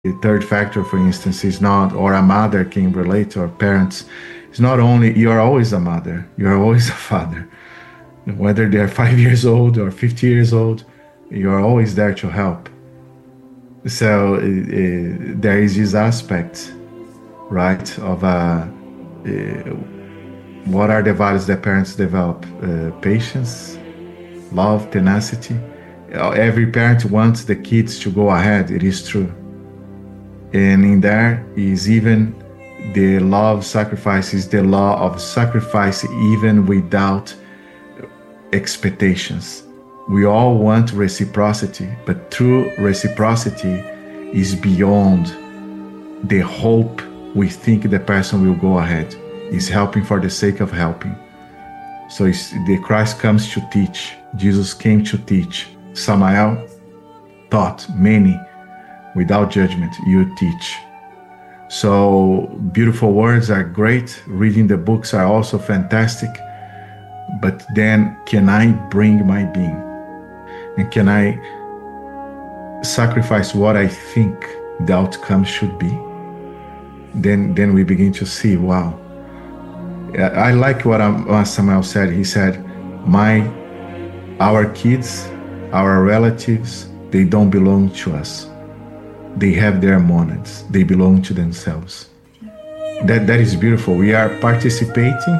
third factor, for instance, is not, or a mother can relate to, or parents, it's not only you're always a mother, you're always a father. Whether they're 5 years old or 50 years old, you're always there to help. So there is this aspect, right, of what are the values that parents develop? Patience, love, tenacity. Every parent wants the kids to go ahead, it is true. And in there is even the law of sacrifice, is the law of sacrifice even without expectations. We all want reciprocity, but true reciprocity is beyond the hope we think the person will go ahead. It's helping for the sake of helping. So the Christ comes to teach. Jesus came to teach. Samael taught many without judgment. You teach. So beautiful words are great. Reading the books are also fantastic. But then can I bring my being? And can I sacrifice what I think the outcome should be? Then we begin to see, wow. I like what Samael said. He said, our kids, our relatives, they don't belong to us. They have their monads. They belong to themselves. That is beautiful. We are participating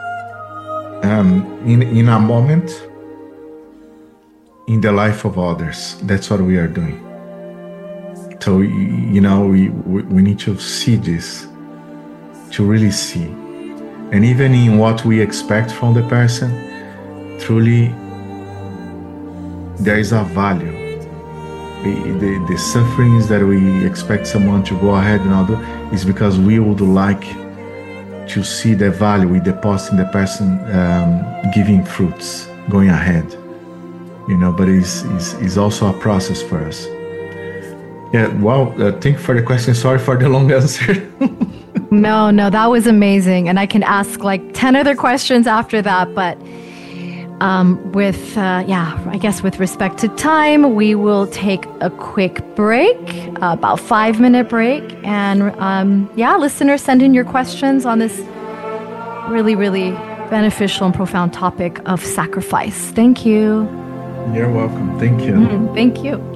in a moment in the life of others. That's what we are doing. So, we need to see this, to really see. And even in what we expect from the person, truly there is a value. The sufferings that we expect someone to go ahead and all do is because we would like to see the value we deposit in the person giving fruits, going ahead. But it's also a process for us. Yeah, well, thank you for the question. Sorry for the long answer. No, that was amazing. And I can ask like 10 other questions after that. But I guess with respect to time, we will take a quick break, about 5-minute break. And listeners, send in your questions on this really, really beneficial and profound topic of sacrifice. Thank you. You're welcome. Thank you. Thank you.